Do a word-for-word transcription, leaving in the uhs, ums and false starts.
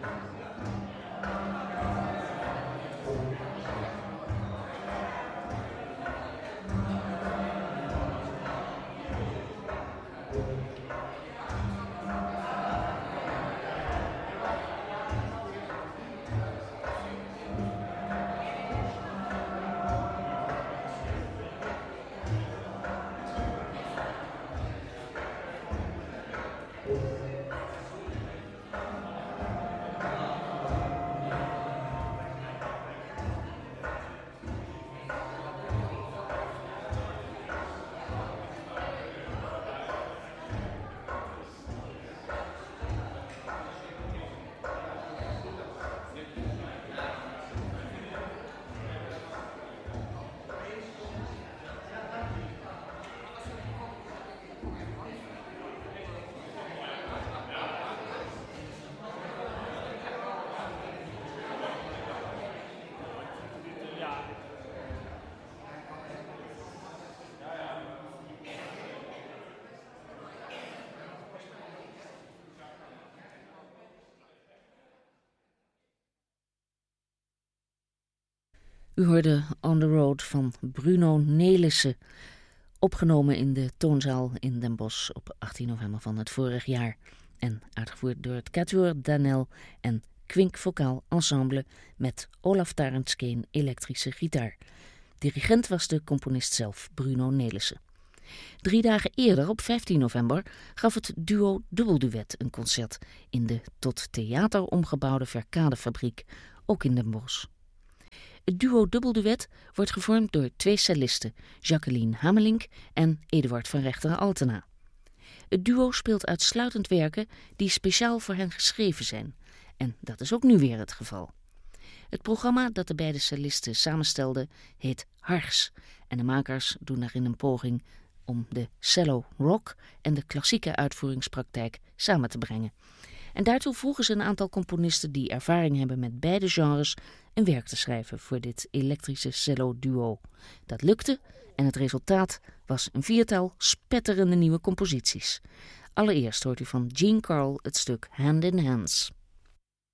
U hoorde On the Road van Bruno Nelissen, opgenomen in de Toonzaal in Den Bosch op achttien november van het vorig jaar en uitgevoerd door het Quatuor Danel en Kwink Vocaal Ensemble met Olaf Tarenskeen elektrische gitaar. Dirigent was de componist zelf, Bruno Nelissen. Drie dagen eerder, op vijftien november, gaf het duo Dubbelduet een concert in de tot theater omgebouwde Verkadefabriek, ook in Den Bosch. Het duo Dubbelduet wordt gevormd door twee cellisten, Jacqueline Hamelink en Eduard van Rechteren-Altena. Het duo speelt uitsluitend werken die speciaal voor hen geschreven zijn. En dat is ook nu weer het geval. Het programma dat de beide cellisten samenstelden heet Hargs. En de makers doen daarin een poging om de cello rock en de klassieke uitvoeringspraktijk samen te brengen. En daartoe vroegen ze een aantal componisten die ervaring hebben met beide genres een werk te schrijven voor dit elektrische cello-duo. Dat lukte en het resultaat was een viertal spetterende nieuwe composities. Allereerst hoort u van Jean Carl het stuk Hand in Hands.